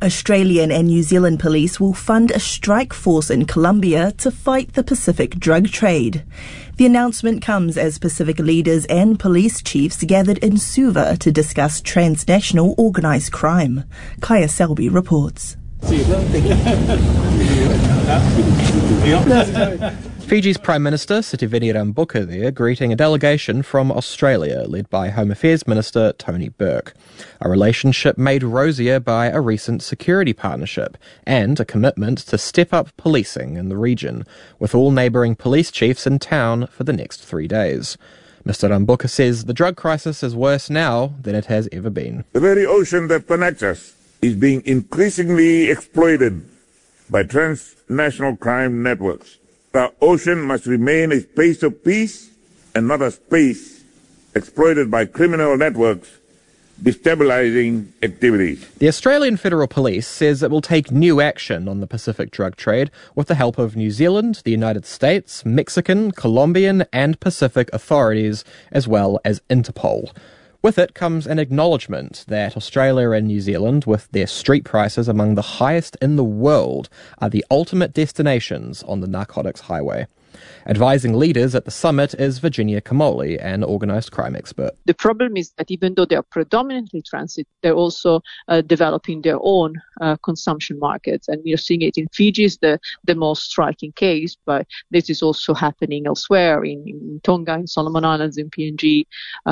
Australian and New Zealand police will fund a strike force in Colombia to fight the Pacific drug trade. The announcement comes as Pacific leaders and police chiefs gathered in Suva to discuss transnational organised crime. Kaya Selby reports. Fiji's Prime Minister Sitiveni Rabuka there greeting a delegation from Australia led by Home Affairs Minister Tony Burke. A relationship made rosier by a recent security partnership and a commitment to step up policing in the region, with all neighbouring police chiefs in town for the next 3 days. Mr Rabuka says the drug crisis is worse now than it has ever been. The very ocean that connects us is being increasingly exploited by transnational crime networks. The ocean must remain a space of peace and not a space exploited by criminal networks destabilising activities. The Australian Federal Police says it will take new action on the Pacific drug trade with the help of New Zealand, the United States, Mexican, Colombian and Pacific authorities, as well as Interpol. With it comes an acknowledgement that Australia and New Zealand, with their street prices among the highest in the world, are the ultimate destinations on the narcotics highway. Advising leaders at the summit is Virginia Kamoli, an organised crime expert. The problem is that even though they are predominantly transit, they're also developing their own consumption markets. And we are seeing it in Fiji is the most striking case, but this is also happening elsewhere in Tonga, in Solomon Islands, in PNG,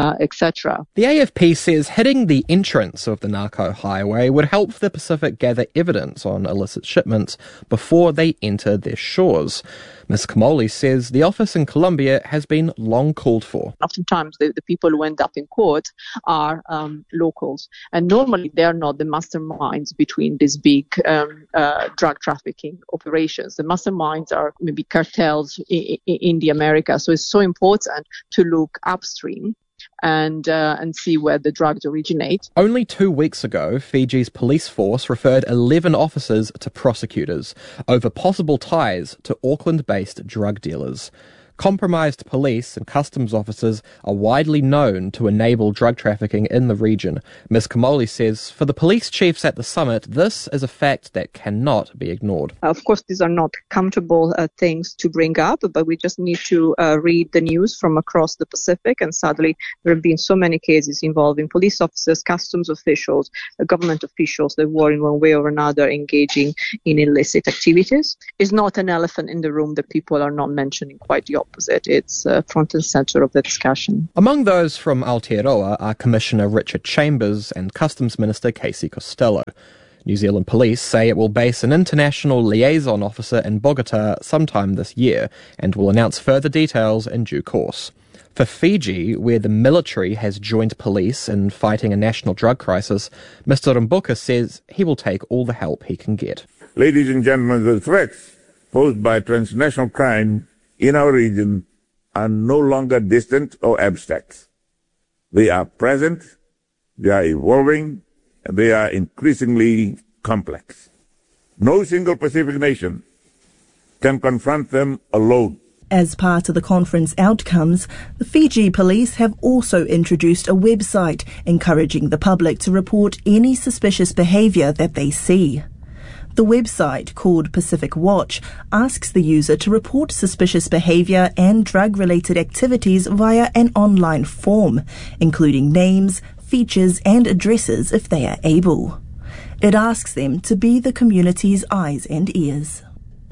etc. The AFP says hitting the entrance of the narco highway would help the Pacific gather evidence on illicit shipments before they enter their shores. Ms. Kamoli says the office in Colombia has been long called for. Oftentimes the people who end up in court are locals, and normally they are not the masterminds between these big drug trafficking operations. The masterminds are maybe cartels in the Americas, so it's so important to look upstream and see where the drugs originate. Only 2 weeks ago, Fiji's police force referred 11 officers to prosecutors over possible ties to Auckland-based drug dealers. Compromised police and customs officers are widely known to enable drug trafficking in the region. Ms. Kamoli says, for the police chiefs at the summit, this is a fact that cannot be ignored. Of course, these are not comfortable things to bring up, but we just need to read the news from across the Pacific. And sadly, there have been so many cases involving police officers, customs officials, government officials that were in one way or another engaging in illicit activities. It's not an elephant in the room that people are not mentioning, quite the opposite. It's front and center of the discussion. Among those from Aotearoa are Commissioner Richard Chambers and Customs Minister Casey Costello. New Zealand Police say it will base an international liaison officer in Bogota sometime this year and will announce further details in due course. For Fiji, where the military has joined police in fighting a national drug crisis, Mr. Rabuka says he will take all the help he can get. Ladies and gentlemen, the threats posed by transnational crime in our region are no longer distant or abstract. They are present, they are evolving, and they are increasingly complex. No single Pacific nation can confront them alone. As part of the conference outcomes, the Fiji police have also introduced a website encouraging the public to report any suspicious behaviour that they see. The website, called Pacific Watch, asks the user to report suspicious behaviour and drug-related activities via an online form, including names, features and addresses if they are able. It asks them to be the community's eyes and ears.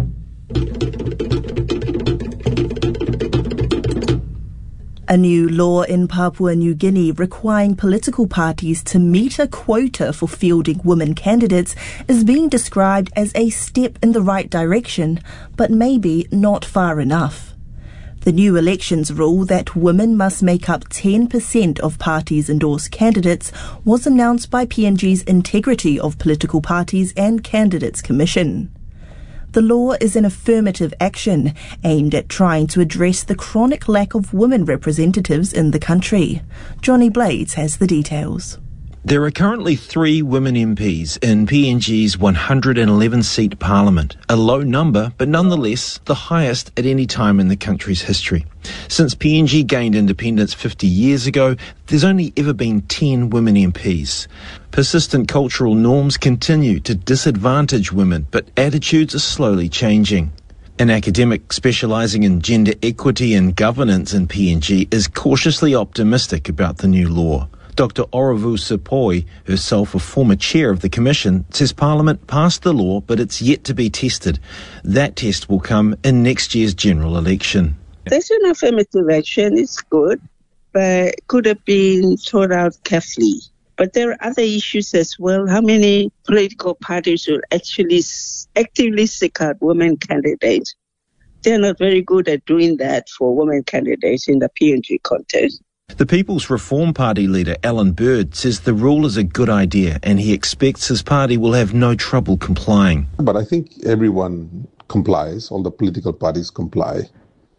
A new law in Papua New Guinea requiring political parties to meet a quota for fielding women candidates is being described as a step in the right direction, but maybe not far enough. The new elections rule that women must make up 10% of parties' endorsed candidates was announced by PNG's Integrity of Political Parties and Candidates Commission. The law is an affirmative action aimed at trying to address the chronic lack of women representatives in the country. Johnny Blades has the details. There are currently 3 women MPs in PNG's 111-seat parliament, a low number, but nonetheless the highest at any time in the country's history. Since PNG gained independence 50 years ago, there's only ever been 10 women MPs. Persistent cultural norms continue to disadvantage women, but attitudes are slowly changing. An academic specialising in gender equity and governance in PNG is cautiously optimistic about the new law. Dr. Orovu Sepoi, herself a former chair of the Commission, says Parliament passed the law, but it's yet to be tested. That test will come in next year's general election. There's an affirmative action, it's good, but could have been thought out carefully. But there are other issues as well. How many political parties will actually actively seek out women candidates? They're not very good at doing that for women candidates in the PNG contest. The People's Reform Party leader, Alan Bird, says the rule is a good idea and he expects his party will have no trouble complying. But I think everyone complies, all the political parties comply.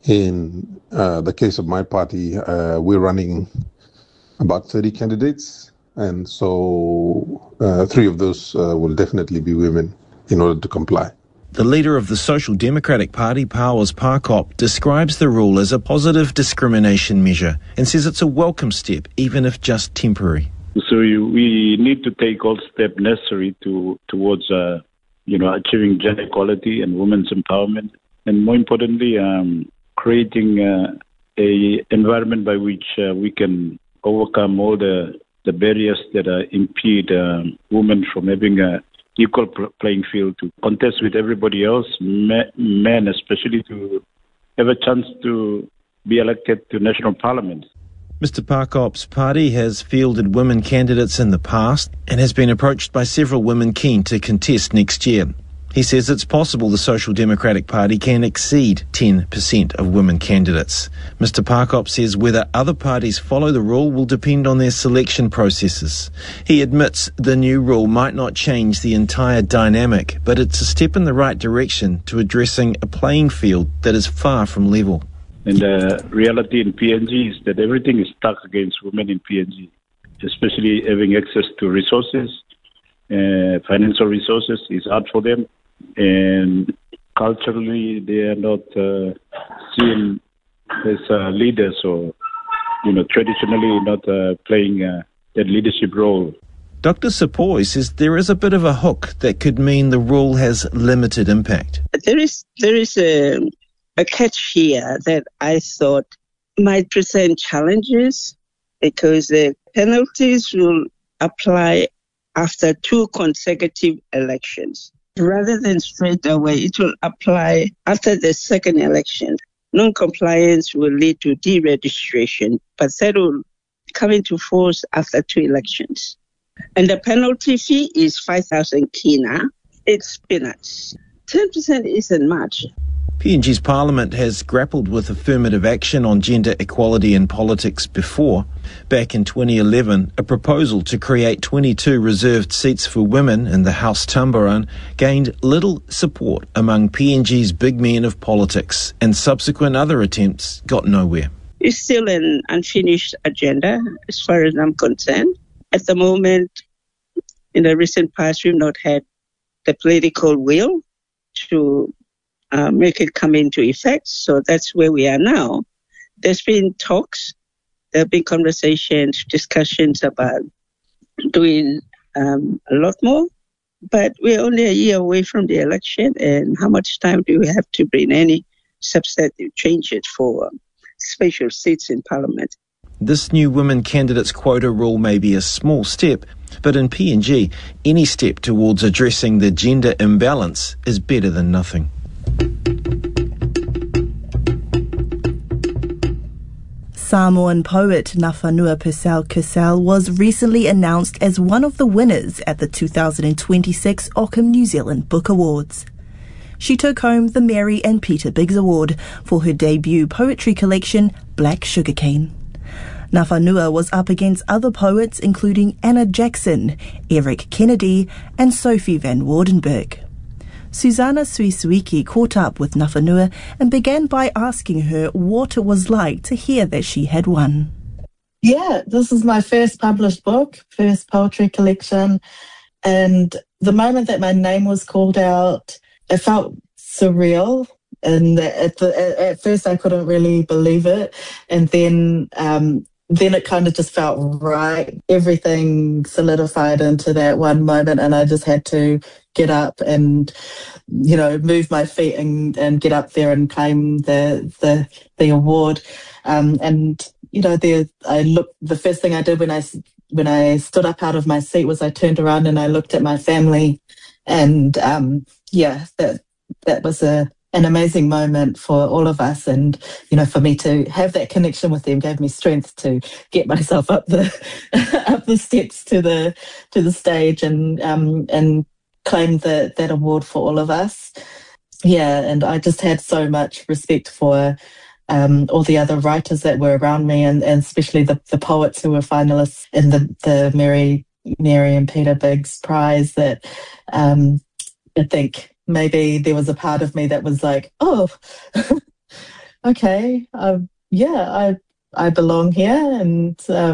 In the case of my party, we're running about 30 candidates, and so 3 of those will definitely be women in order to comply. The leader of the Social Democratic Party, Powers Parkop, describes the rule as a positive discrimination measure and says it's a welcome step, even if just temporary. So we need to take all steps necessary towards achieving gender equality and women's empowerment, and more importantly, creating a environment by which we can overcome all the barriers that impede women from having a equal playing field to contest with everybody else, men especially, to have a chance to be elected to national parliament. Mr. Parkop's party has fielded women candidates in the past and has been approached by several women keen to contest next year. He says it's possible the Social Democratic Party can exceed 10% of women candidates. Mr. Parkop says whether other parties follow the rule will depend on their selection processes. He admits the new rule might not change the entire dynamic, but it's a step in the right direction to addressing a playing field that is far from level. And the reality in PNG is that everything is stuck against women in PNG, especially having access to resources. Financial resources is hard for them. And culturally, they are not seen as leaders, or traditionally not playing that leadership role. Dr. Sepoi says there is a bit of a hook that could mean the rule has limited impact. There is a catch here that I thought might present challenges, because the penalties will apply after 2 consecutive elections. Rather than straight away, it will apply after the second election. Non-compliance will lead to deregistration, but that will come into force after 2 elections. And the penalty fee is 5,000 kina. It's peanuts. 10% isn't much. PNG's Parliament has grappled with affirmative action on gender equality in politics before. Back in 2011, a proposal to create 22 reserved seats for women in the House Tambaran gained little support among PNG's big men of politics, and subsequent other attempts got nowhere. It's still an unfinished agenda as far as I'm concerned. At the moment, in the recent past, we've not had the political will to make it come into effect. So that's where we are now. There's been talks, there have been conversations, discussions about doing a lot more, but we're only a year away from the election, and how much time do we have to bring any substantive changes for special seats in Parliament? This new women candidates quota rule may be a small step, but in PNG, any step towards addressing the gender imbalance is better than nothing. Samoan poet Nafanua Pesau-Kesau was recently announced as one of the winners at the 2026 Ockham New Zealand Book Awards. She took home the Mary and Peter Biggs Award for her debut poetry collection, Black Sugarcane. Nafanua was up against other poets including Anna Jackson, Eric Kennedy and Sophie van Wardenberg. Susanna Suisuiki caught up with Nafanua and began by asking her what it was like to hear that she had won. Yeah, this is my first published book, first poetry collection. And the moment that my name was called out, it felt surreal. And at first I couldn't really believe it. And then it kind of just felt right. Everything solidified into that one moment. And I just had to get up and, move my feet and get up there and claim the award. The first thing I did when I stood up out of my seat was I turned around and I looked at my family, and that was an amazing moment for all of us, and for me to have that connection with them gave me strength to get myself up the up the steps to the stage and claim that award for all of us. Yeah, and I just had so much respect for all the other writers that were around me, and especially the poets who were finalists in the Mary and Peter Biggs Prize, that I think maybe there was a part of me that was like, oh, okay, I belong here. And,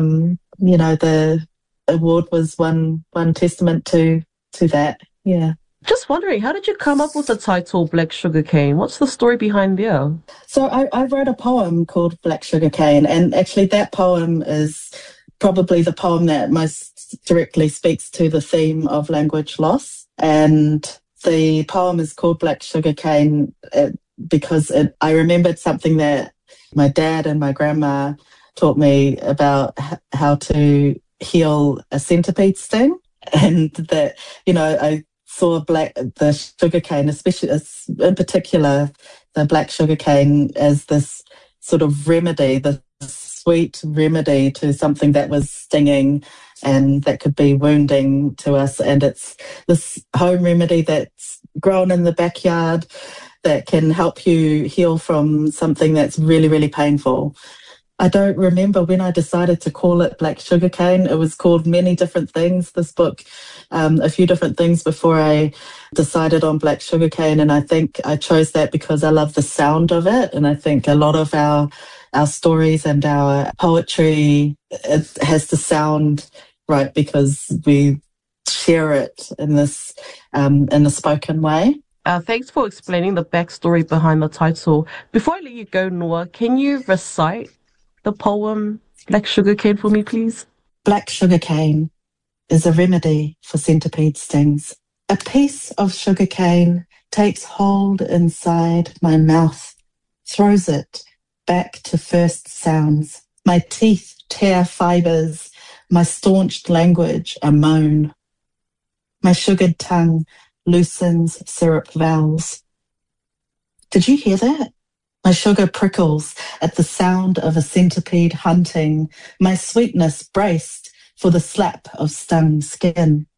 the award was one testament to that. Yeah. Just wondering, how did you come up with the title Black Sugarcane? What's the story behind there? So I wrote a poem called Black Sugarcane, and actually that poem is probably the poem that most directly speaks to the theme of language loss. And the poem is called Black Sugarcane because I remembered something that my dad and my grandma taught me about how to heal a centipede sting, and that, I saw the sugarcane, especially in particular, the black sugarcane, as this sort of remedy, the sweet remedy to something that was stinging and that could be wounding to us. And it's this home remedy that's grown in the backyard that can help you heal from something that's really, really painful. I don't remember when I decided to call it Black Sugarcane. It was called many different things, this book, a few different things before I decided on Black Sugarcane. And I think I chose that because I love the sound of it. And I think a lot of our stories and our poetry, it has to sound right because we share it in this, in a spoken way. Thanks for explaining the backstory behind the title. Before I let you go, Noah, can you recite the poem Black Sugarcane for me, please? Black sugarcane is a remedy for centipede stings. A piece of sugarcane takes hold inside my mouth, throws it back to first sounds. My teeth tear fibers, my staunched language a moan. My sugared tongue loosens syrup vowels. Did you hear that? My sugar prickles at the sound of a centipede hunting, my sweetness braced for the slap of stung skin.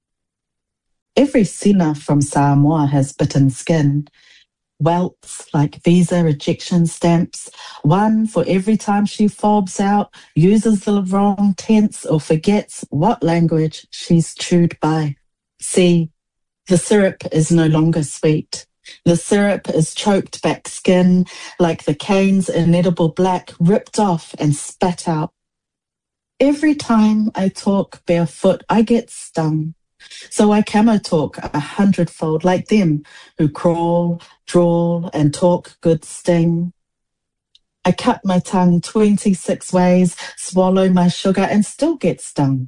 Every Sina from Samoa has bitten skin, welts like visa rejection stamps, one for every time she fobs out, uses the wrong tense, or forgets what language she's chewed by. See, the syrup is no longer sweet. The syrup is choked back skin, like the cane's inedible black ripped off and spat out. Every time I talk barefoot, I get stung. So I camo talk 100-fold, like them who crawl, drawl, and talk good sting. I cut my tongue 26 ways, swallow my sugar, and still get stung.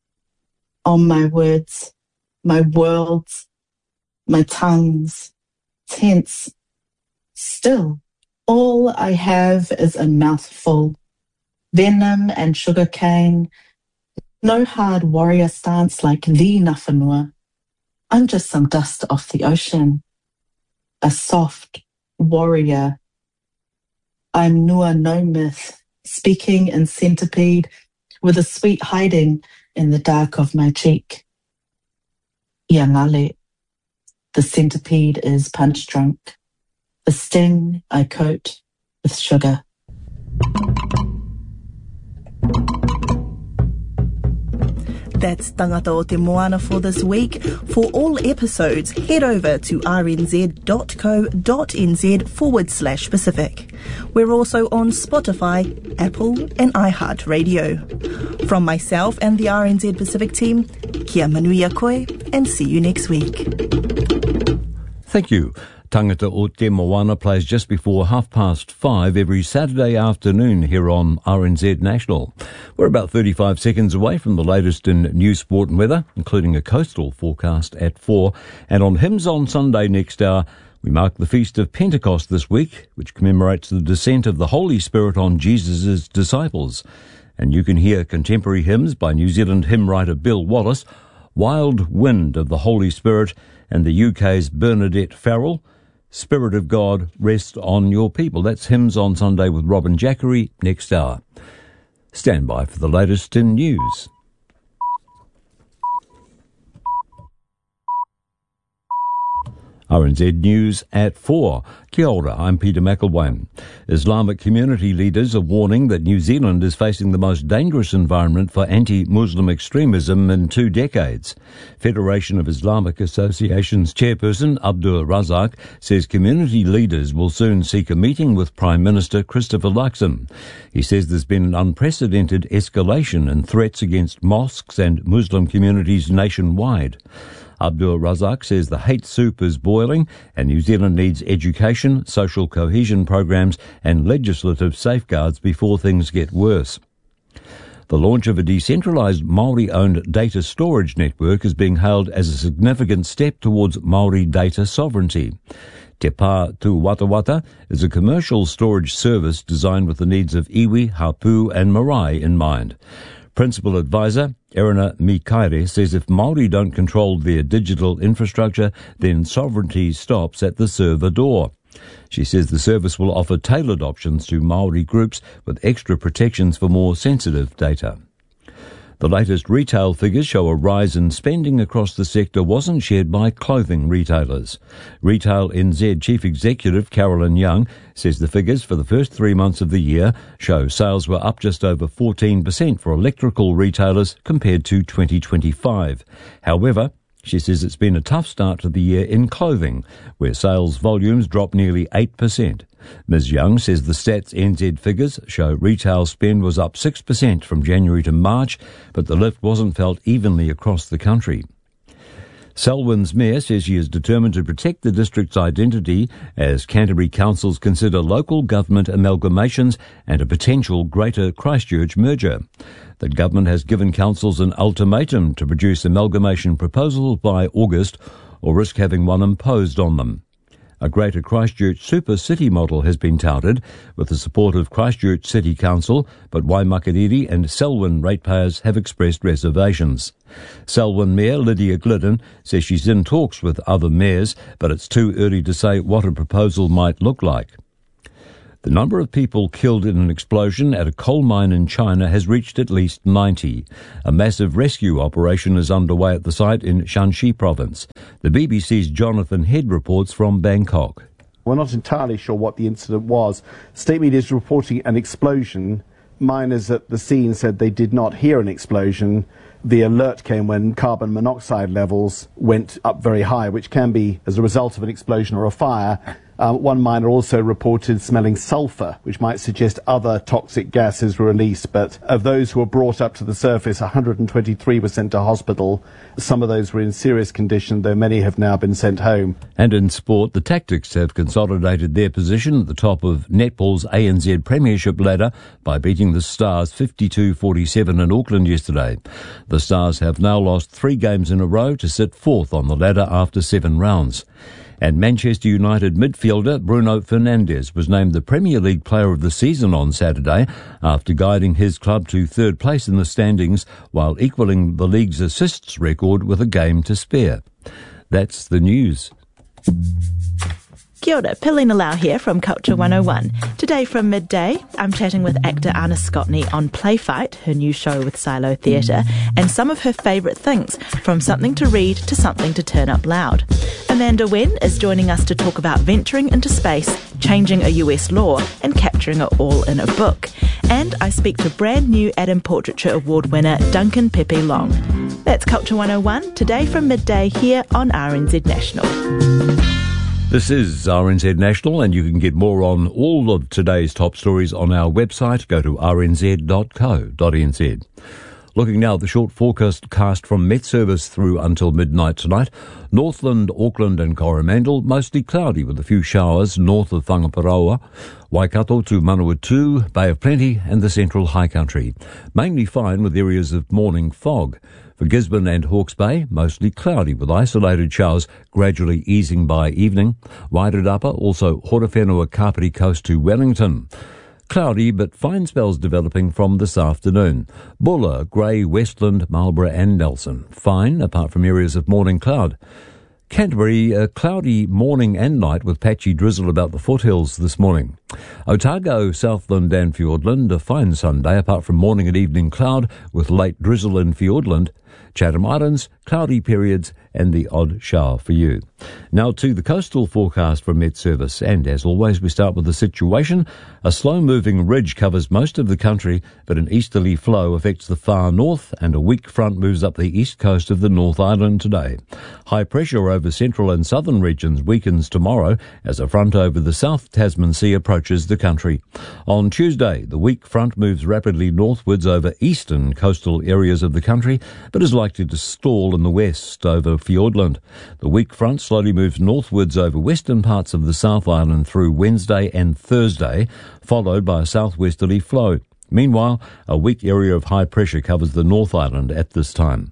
On my words, my worlds, my tongues, tense. Still, all I have is a mouthful. Venom and sugarcane. No hard warrior stance like the Ngāwhenua. I'm just some dust off the ocean. A soft warrior. I'm Nua no myth, speaking in centipede, with a sweet hiding in the dark of my cheek. Ia ngale. The centipede is punch drunk. The sting I coat with sugar. That's Tangata o Te Moana for this week. For all episodes, head over to rnz.co.nz/Pacific. We're also on Spotify, Apple and iHeartRadio. From myself and the RNZ Pacific team, kia manuia koe and see you next week. Thank you. Tangata o Te Moana plays just before 5:30 every Saturday afternoon here on RNZ National. We're about 35 seconds away from the latest in news, sport and weather, including a coastal forecast at 4. And on Hymns on Sunday next hour, we mark the Feast of Pentecost this week, which commemorates the descent of the Holy Spirit on Jesus' disciples. And you can hear contemporary hymns by New Zealand hymn writer Bill Wallace, Wild Wind of the Holy Spirit, and the UK's Bernadette Farrell, Spirit of God, Rest on Your People. That's Hymns on Sunday with Robin Jackery next hour. Stand by for the latest in news. RNZ News at 4. Kia ora, I'm Peter McElwain. Islamic community leaders are warning that New Zealand is facing the most dangerous environment for anti-Muslim extremism in 2 decades. Federation of Islamic Associations chairperson Abdul Razak says community leaders will soon seek a meeting with Prime Minister Christopher Luxon. He says there's been an unprecedented escalation in threats against mosques and Muslim communities nationwide. Abdul Razak says the hate soup is boiling and New Zealand needs education, social cohesion programs and legislative safeguards before things get worse. The launch of a decentralised Māori-owned data storage network is being hailed as a significant step towards Māori data sovereignty. Te Pā Tū Wata Wata is a commercial storage service designed with the needs of iwi, hapu and marae in mind. Principal advisor Erina Mikaere says if Māori don't control their digital infrastructure, then sovereignty stops at the server door. She says the service will offer tailored options to Māori groups with extra protections for more sensitive data. The latest retail figures show a rise in spending across the sector wasn't shared by clothing retailers. Retail NZ Chief Executive Carolyn Young says the figures for the first 3 months of the year show sales were up just over 14% for electrical retailers compared to 2025. However, she says it's been a tough start to the year in clothing, where sales volumes dropped nearly 8%. Ms Young says the Stats NZ figures show retail spend was up 6% from January to March, but the lift wasn't felt evenly across the country. Selwyn's mayor says she is determined to protect the district's identity as Canterbury councils consider local government amalgamations and a potential Greater Christchurch merger. The government has given councils an ultimatum to produce amalgamation proposals by August or risk having one imposed on them. A Greater Christchurch super city model has been touted with the support of Christchurch City Council, but Waimakariri and Selwyn ratepayers have expressed reservations. Selwyn Mayor Lydia Glidden says she's in talks with other mayors, but it's too early to say what a proposal might look like. The number of people killed in an explosion at a coal mine in China has reached at least 90. A massive rescue operation is underway at the site in Shanxi province. The BBC's Jonathan Head reports from Bangkok. We're not entirely sure what the incident was. State media is reporting an explosion. Miners at the scene said they did not hear an explosion. The alert came when carbon monoxide levels went up very high, which can be as a result of an explosion or a fire. One miner also reported smelling sulphur, which might suggest other toxic gases were released. But of those who were brought up to the surface, 123 were sent to hospital. Some of those were in serious condition, though many have now been sent home. And in sport, the Tactics have consolidated their position at the top of netball's ANZ Premiership ladder by beating the Stars 52-47 in Auckland yesterday. The Stars have now lost 3 games in a row to sit 4th on the ladder after 7 rounds. And Manchester United midfielder Bruno Fernandes was named the Premier League Player of the Season on Saturday after guiding his club to 3rd place in the standings while equalling the league's assists record with a game to spare. That's the news. Kia ora, Pilina Lau here from Culture 101. Today from midday, I'm chatting with actor Anna Scotney on Playfight, her new show with Silo Theatre, and some of her favourite things, from something to read to something to turn up loud. Amanda Wen is joining us to talk about venturing into space, changing a US law, and capturing it all in a book. And I speak to brand new Adam Portraiture Award winner Duncan Pepe Long. That's Culture 101, today from midday here on RNZ National. This is RNZ National, and you can get more on all of today's top stories on our website. Go to rnz.co.nz. Looking now at the short forecast from Met Service through until midnight tonight. Northland, Auckland and Coromandel, mostly cloudy with a few showers north of Whangaparoa. Waikato to Manawatu, Bay of Plenty and the central high country. Mainly fine with areas of morning fog. For Gisborne and Hawke's Bay, mostly cloudy with isolated showers gradually easing by evening. Wairarapa, also Horowhenua, Kapiti Coast to Wellington. Cloudy but fine spells developing from this afternoon. Buller, Grey, Westland, Marlborough and Nelson. Fine apart from areas of morning cloud. Canterbury, a cloudy morning and night with patchy drizzle about the foothills this morning. Otago, Southland and Fiordland, a fine Sunday apart from morning and evening cloud with late drizzle in Fiordland. Chatham Islands, cloudy periods and the odd shower for you. Now to the coastal forecast from Met Service, and as always we start with the situation. A slow-moving ridge covers most of the country, but an easterly flow affects the far north and a weak front moves up the east coast of the North Island today. High pressure over central and southern regions weakens tomorrow as a front over the South Tasman Sea approaches the country. On Tuesday, the weak front moves rapidly northwards over eastern coastal areas of the country, but is likely to stall in the west over Fiordland. The weak front slowly moves northwards over western parts of the South Island through Wednesday and Thursday, followed by a southwesterly flow. Meanwhile, a weak area of high pressure covers the North Island at this time.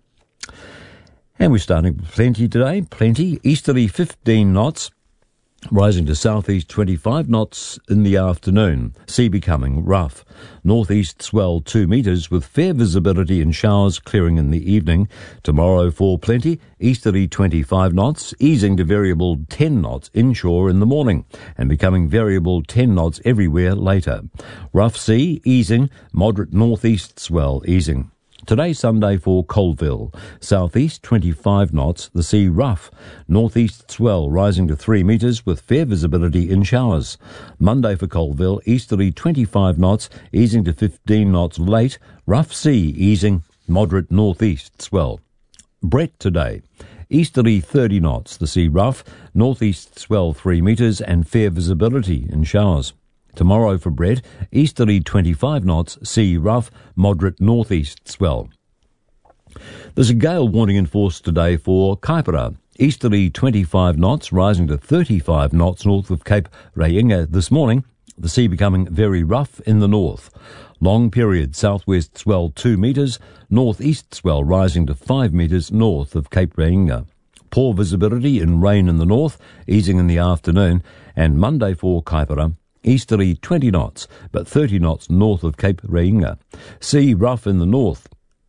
And we're starting with Plenty today. Plenty, easterly 15 knots, rising to southeast 25 knots in the afternoon. Sea becoming rough. Northeast swell 2 metres with fair visibility and showers clearing in the evening. Tomorrow for Plenty, easterly 25 knots, easing to variable 10 knots inshore in the morning and becoming variable 10 knots everywhere later. Rough sea easing, moderate northeast swell easing. Today, Sunday for Colville. Southeast 25 knots, the sea rough. Northeast swell rising to 3 metres with fair visibility in showers. Monday for Colville, easterly 25 knots, easing to 15 knots late. Rough sea easing, moderate northeast swell. Brett today. Easterly 30 knots, the sea rough. Northeast swell 3 metres and fair visibility in showers. Tomorrow for Brett, easterly 25 knots, sea rough, moderate northeast swell. There's a gale warning in force today for Kaipara. Easterly 25 knots, rising to 35 knots north of Cape Reinga this morning. The sea becoming very rough in the north. Long period southwest swell 2 metres, northeast swell rising to 5 metres north of Cape Reinga. Poor visibility and rain in the north, easing in the afternoon. And Monday for Kaipara, easterly 20 knots, but 30 knots north of Cape Reinga. Sea rough in the north.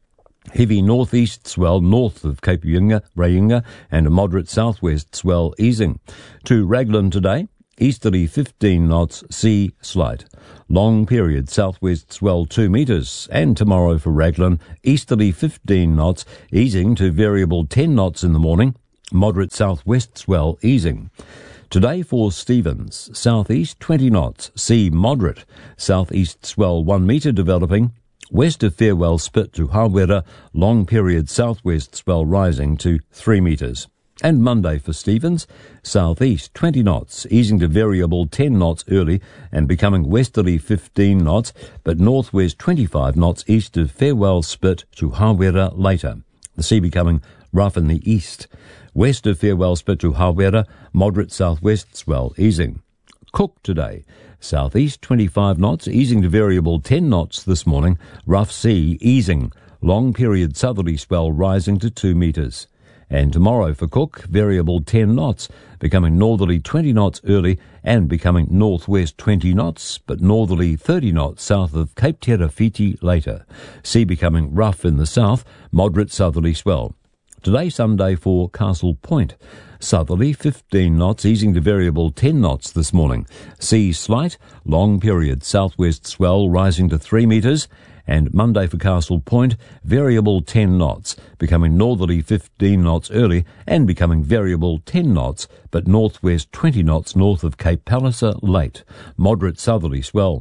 Heavy northeast swell north of Cape Reinga and a moderate southwest swell easing. To Raglan today, easterly 15 knots, sea slight. Long period southwest swell 2 metres. And tomorrow for Raglan, easterly 15 knots, easing to variable 10 knots in the morning. Moderate southwest swell easing. Today for Stevens, southeast 20 knots, sea moderate, southeast swell 1 metre developing, west of Farewell Spit to Hawera, long period southwest swell rising to 3 metres. And Monday for Stevens, southeast 20 knots, easing to variable 10 knots early and becoming westerly 15 knots, but northwest 25 knots east of Farewell Spit to Hawera later. The sea becoming rough in the east. West of Farewell Spit to Hawera, moderate southwest swell easing. Cook today, southeast 25 knots, easing to variable 10 knots this morning, rough sea easing, long period southerly swell rising to 2 metres. And tomorrow for Cook, variable 10 knots, becoming northerly 20 knots early and becoming northwest 20 knots, but northerly 30 knots south of Cape Terafiti later. Sea becoming rough in the south, moderate southerly swell. Today, Sunday for Castle Point. Southerly 15 knots, easing to variable 10 knots this morning. Sea slight, long period southwest swell rising to 3 metres. And Monday for Castle Point, variable 10 knots, becoming northerly 15 knots early and becoming variable 10 knots, but northwest 20 knots north of Cape Palliser late. Moderate southerly swell.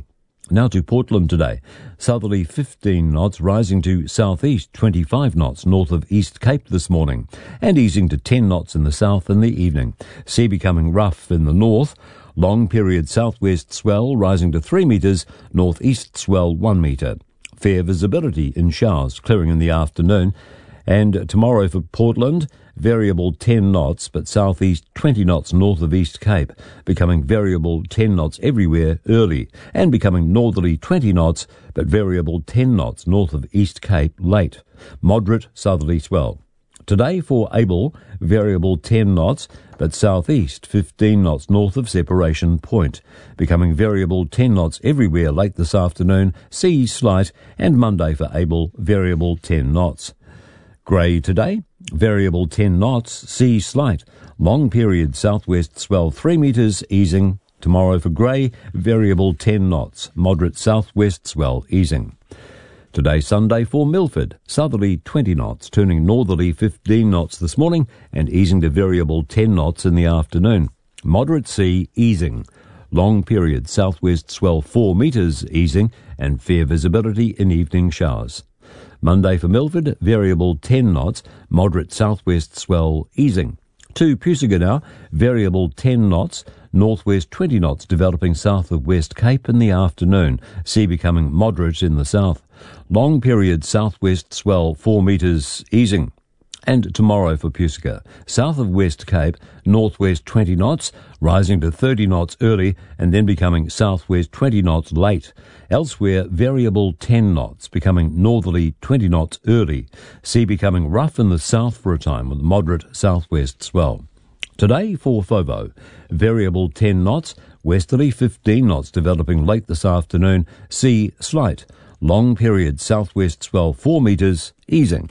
Now to Portland today. Southerly 15 knots, rising to southeast 25 knots north of East Cape this morning, and easing to 10 knots in the south in the evening. Sea becoming rough in the north. Long period southwest swell rising to 3 metres, northeast swell 1 metre. Fair visibility in showers, clearing in the afternoon. And tomorrow for Portland, variable 10 knots, but southeast 20 knots north of East Cape, becoming variable 10 knots everywhere early, and becoming northerly 20 knots, but variable 10 knots north of East Cape late. Moderate southerly swell. Today for Abel, variable 10 knots, but southeast 15 knots north of Separation Point, becoming variable 10 knots everywhere late this afternoon, sea slight, and Monday for Abel, variable 10 knots. Grey today, variable 10 knots, sea slight. Long period southwest swell 3 metres, easing. Tomorrow for Grey, variable 10 knots, moderate southwest swell easing. Today Sunday for Milford, southerly 20 knots, turning northerly 15 knots this morning and easing to variable 10 knots in the afternoon. Moderate sea easing. Long period southwest swell 4 metres, easing, and fair visibility in evening showers. Monday for Milford, variable 10 knots, moderate southwest swell easing. To Pusiga now, variable 10 knots, northwest 20 knots developing south of West Cape in the afternoon, sea becoming moderate in the south. Long period southwest swell 4 metres easing. And tomorrow for Pusiga, south of West Cape, northwest 20 knots, rising to 30 knots early and then becoming southwest 20 knots late. Elsewhere, variable 10 knots, becoming northerly 20 knots early. Sea becoming rough in the south for a time with moderate southwest swell. Today for Fovo, variable 10 knots, westerly 15 knots developing late this afternoon, sea slight. Long period southwest swell 4 metres, easing.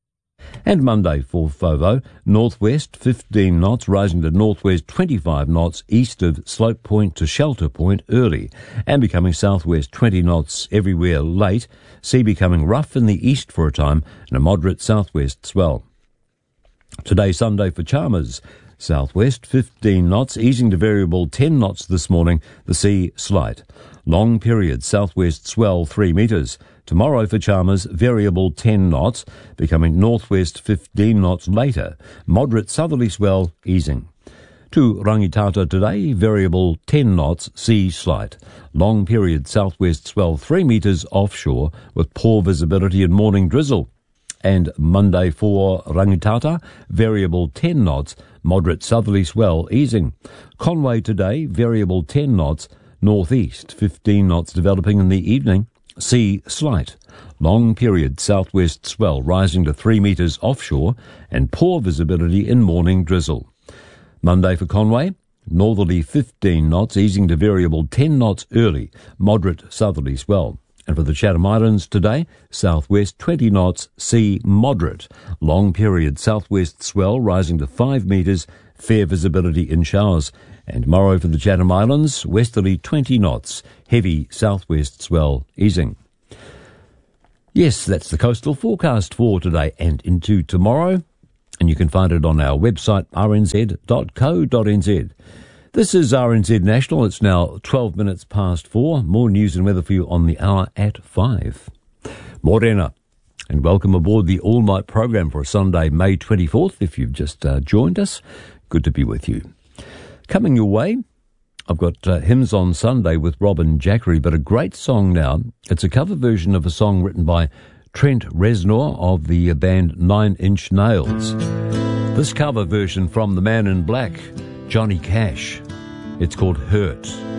And Monday for Fovo, northwest 15 knots, rising to northwest 25 knots east of Slope Point to Shelter Point early, and becoming southwest 20 knots everywhere late, sea becoming rough in the east for a time, and a moderate southwest swell. Today Sunday for Chalmers, southwest 15 knots, easing to variable 10 knots this morning, the sea slight. Long period southwest swell 3 metres. Tomorrow for Chalmers, variable 10 knots, becoming northwest 15 knots later. Moderate southerly swell easing. To Rangitata today, variable 10 knots, sea slight. Long period southwest swell 3 metres offshore with poor visibility and morning drizzle. And Monday for Rangitata, variable 10 knots, moderate southerly swell easing. Conway today, variable 10 knots, northeast 15 knots developing in the evening. Sea slight. Long period southwest swell rising to 3 metres offshore and poor visibility in morning drizzle. Monday for Conway, northerly 15 knots, easing to variable 10 knots early, moderate southerly swell. And for the Chatham Islands today, southwest 20 knots, sea moderate. Long period southwest swell rising to 5 metres, fair visibility in showers. And tomorrow for the Chatham Islands, westerly 20 knots, heavy southwest swell easing. Yes, that's the coastal forecast for today and into tomorrow. And you can find it on our website, rnz.co.nz. This is RNZ National. It's now 12 minutes past 4. More news and weather for you on the hour at 5. Morena, and welcome aboard the all-night program for Sunday, May 24th. If you've just joined us, good to be with you. Coming your way, I've got Hymns on Sunday with Robin Jackery, but a great song now. It's a cover version of a song written by Trent Reznor of the band 9 Inch Nails. This cover version from the Man in Black, Johnny Cash. It's called Hurt.